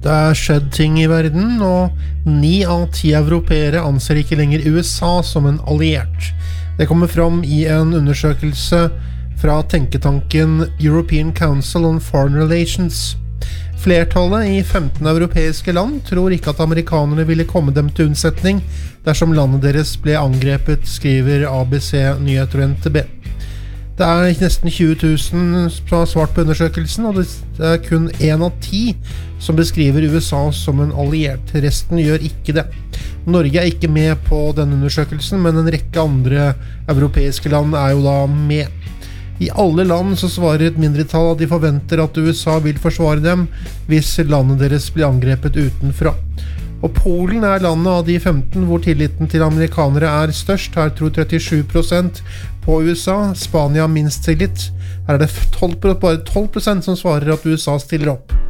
Det skjedd ting I verden, og 9 av 10 europeere anser ikke lenger USA som en alliert. Det kommer fram I en undersøkelse fra tenketanken European Council on Foreign Relations. Flertallet I 15 europeiske land tror ikke at amerikanerne ville komme dem til unnsetning dersom landet deres ble angrepet, skriver ABC Nyheter og NTB. Det nesten 20 000 som har svart på undersøkelsen, og det kun 1 av 10 som beskriver USA som en alliert. Resten gjør ikke det. Norge ikke med på denne undersøkelsen, men en rekke andre europeiske land jo da med. I alle land så svarer et mindretall at de forventer at USA vil forsvare dem hvis landet deres blir angrepet utenfra. Og Polen landet av de 15 hvor tilliten til amerikanere størst. Her tror 37% på USA. Spania minst tillit. Her det bare 12% som svarer at USA stiller opp.